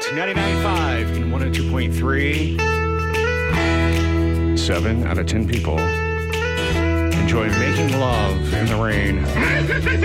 99.5 and 102.3. 7 out of 10 people enjoy making love in the rain.